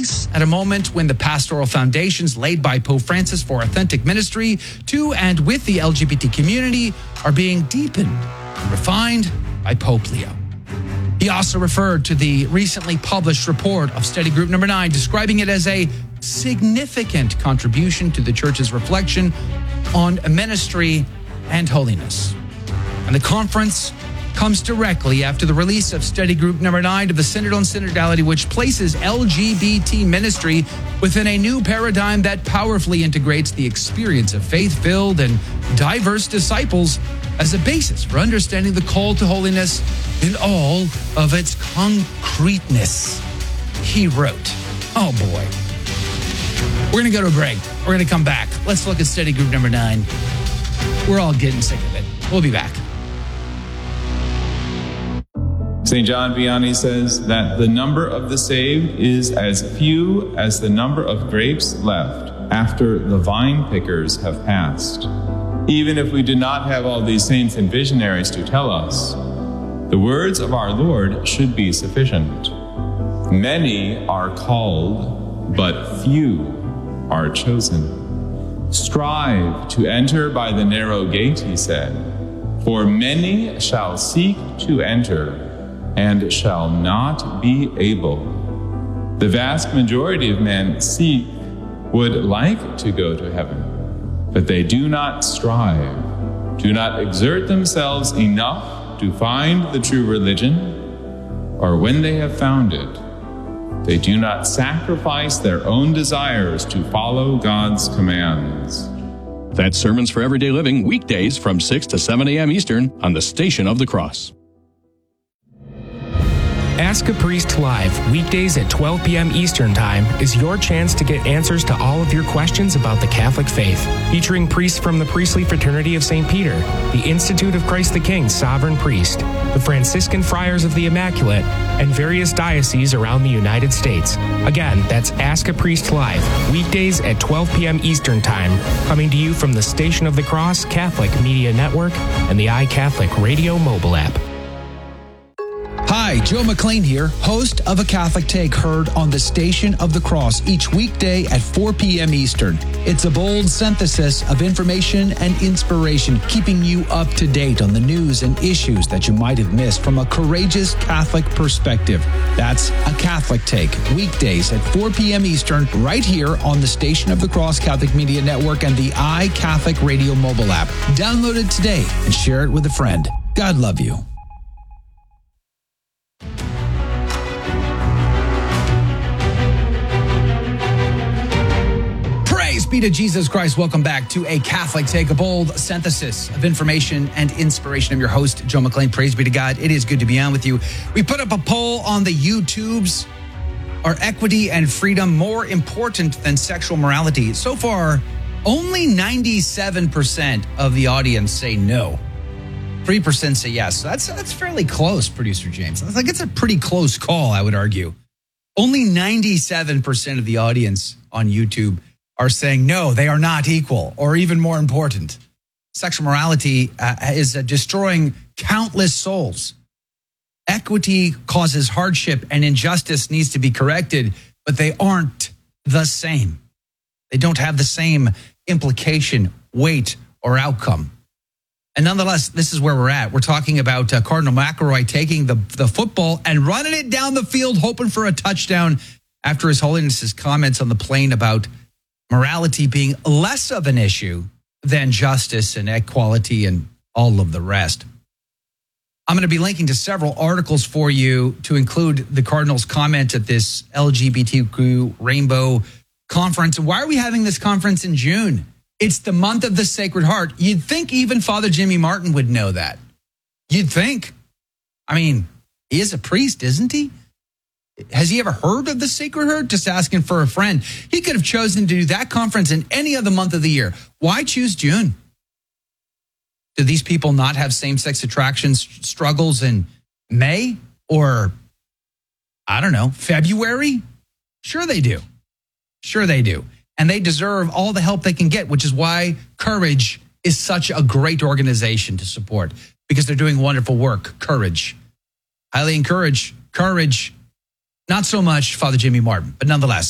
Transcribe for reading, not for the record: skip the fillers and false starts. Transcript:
place at a moment when the pastoral foundations laid by Pope Francis for authentic ministry to and with the LGBT community are being deepened and refined by Pope Leo. He also referred to the recently published report of Study Group Number 9, describing it as a significant contribution to the Church's reflection on ministry and holiness. And the conference comes directly after the release of Study Group Number 9 of the Synod on Synodality, which places LGBT ministry within a new paradigm that powerfully integrates the experience of faith-filled and diverse disciples as a basis for understanding the call to holiness in all of its concreteness. He wrote, oh boy. We're going to go to a break. We're going to come back. Let's look at Study Group Number 9. We're all getting sick of it. We'll be back. St. John Vianney says that the number of the saved is as few as the number of grapes left after the vine pickers have passed. Even if we do not have all these saints and visionaries to tell us, the words of our Lord should be sufficient. Many are called, but few are chosen. Strive to enter by the narrow gate, he said, for many shall seek to enter and shall not be able. The vast majority of men would like to go to heaven, but they do not strive, do not exert themselves enough to find the true religion, or when they have found it, they do not sacrifice their own desires to follow God's commands. That's Sermons for Everyday Living, weekdays from 6 to 7 a.m. Eastern on the Station of the Cross. Ask a Priest Live, weekdays at 12 p.m. Eastern Time, is your chance to get answers to all of your questions about the Catholic faith. Featuring priests from the Priestly Fraternity of St. Peter, the Institute of Christ the King Sovereign Priest, the Franciscan Friars of the Immaculate, and various dioceses around the United States. Again, that's Ask a Priest Live, weekdays at 12 p.m. Eastern Time, coming to you from the Station of the Cross Catholic Media Network and the iCatholic Radio mobile app. Hi, Joe McLean here, host of A Catholic Take, heard on the Station of the Cross each weekday at 4 p.m. Eastern. It's a bold synthesis of information and inspiration, keeping you up to date on the news and issues that you might have missed from a courageous Catholic perspective. That's A Catholic Take, weekdays at 4 p.m. Eastern, right here on the Station of the Cross Catholic Media Network and the iCatholic Radio mobile app. Download it today and share it with a friend. God love you. Be to Jesus Christ. Welcome back to A Catholic Take, a bold synthesis of information and inspiration. I'm your host, Joe McLean. Praise be to God. It is good to be on with you. We put up a poll on the YouTubes. Are equity and freedom more important than sexual morality? So far, only 97% of the audience say no. 3% say yes. So that's fairly close, Producer James. I think it's a pretty close call, I would argue. Only 97% of the audience on YouTube are saying, no, they are not equal, or even more important. Sexual morality is destroying countless souls. Equity causes hardship and injustice needs to be corrected, but they aren't the same. They don't have the same implication, weight, or outcome. And nonetheless, this is where we're at. We're talking about Cardinal McElroy taking the football and running it down the field, hoping for a touchdown after His Holiness's comments on the plane about morality being less of an issue than justice and equality and all of the rest. I'm going to be linking to several articles for you to include the Cardinal's comment at this LGBTQ Rainbow Conference. Why are we having this conference in June? It's the month of the Sacred Heart. You'd think even Father Jimmy Martin would know that. You'd think. I mean, he is a priest, isn't he? Has he ever heard of the Sacred Heart? Just asking for a friend. He could have chosen to do that conference in any other month of the year. Why choose June? Do these people not have same-sex attraction struggles in May or, I don't know, February? Sure they do. Sure they do. And they deserve all the help they can get, which is why Courage is such a great organization to support, because they're doing wonderful work. Courage. Highly encourage. Courage. Not so much Father Jimmy Martin, but nonetheless.